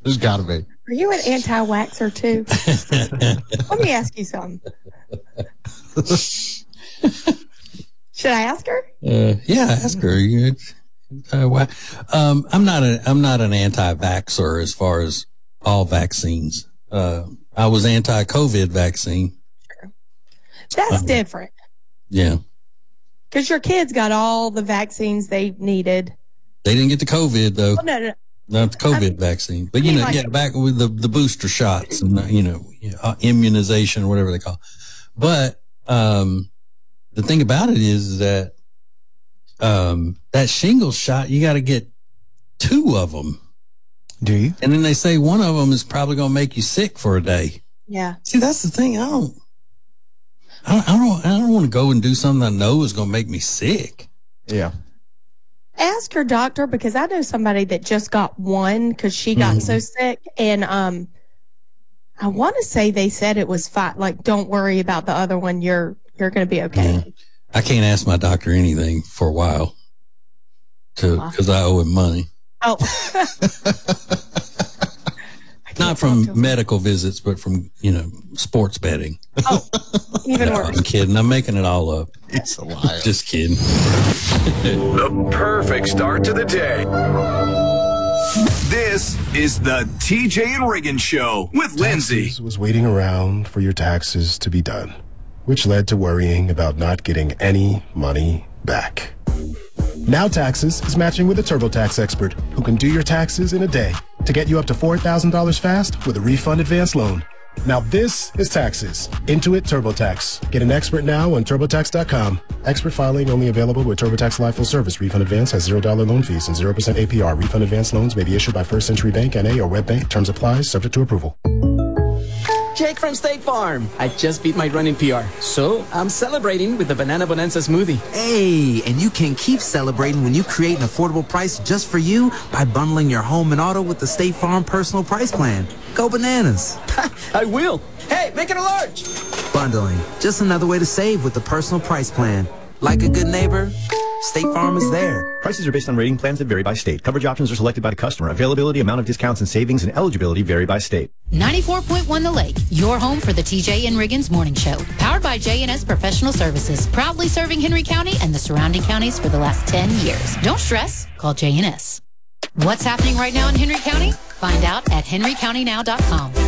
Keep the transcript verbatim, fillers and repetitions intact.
There's got to be. Are you an anti-waxer too? Let me ask you something. Should I ask her? Uh, yeah, ask her. You, uh, um, I'm not a, I'm not an anti-vaxxer as far as all vaccines. Uh, I was anti-COVID vaccine. Sure. That's um, different. Yeah. Because your kids got all the vaccines they needed. They didn't get the COVID though. Oh, no, no, no. Not the COVID I mean, vaccine, but you know, like, yeah, back with the, the booster shots and, you know, immunization, whatever they call it. But, um, the thing about it is that, um, that shingles shot, you got to get two of them. Do you? And then they say one of them is probably going to make you sick for a day. Yeah. See, that's the thing. I don't, I don't, I don't, I don't want to go and do something I know is going to make me sick. Yeah. Ask your doctor, because I know somebody that just got one because she got mm-hmm. so sick. And um, I want to say they said it was fine. Like, don't worry about the other one. You're you're going to be okay. Yeah. I can't ask my doctor anything for a while to because I owe him money. Oh. Not from medical visits, but from, you know, sports betting. Oh, even no, worse. I'm kidding. I'm making it all up. It's a lie. Just kidding. The perfect start to the day. This is the T J and Riggins Show with Lindsay. Taxes was waiting around for your taxes to be done, which led to worrying about not getting any money back. Now Taxes is matching with a TurboTax expert who can do your taxes in a day to get you up to four thousand dollars fast with a refund advance loan. Now this is Taxes. Intuit TurboTax. Get an expert now on TurboTax dot com. Expert filing only available with TurboTax Live Full Service. Refund advance has zero dollars loan fees and zero percent A P R. Refund advance loans may be issued by First Century Bank, N A or WebBank. Terms apply, subject to approval. Jake from State Farm. I just beat my running P R, so I'm celebrating with the Banana Bonanza smoothie. Hey, and you can keep celebrating when you create an affordable price just for you by bundling your home and auto with the State Farm Personal Price Plan. Go bananas. I will. Hey, make it a large. Bundling, just another way to save with the Personal Price Plan. Like a good neighbor, State Farm is there. Prices are based on rating plans that vary by state. Coverage options are selected by the customer. Availability, amount of discounts and savings, and eligibility vary by state. ninety-four point one The Lake, your home for the T J and Riggins Morning Show. Powered by J and S Professional Services. Proudly serving Henry County and the surrounding counties for the last ten years. Don't stress, call J and S. What's happening right now in Henry County? Find out at henry county now dot com.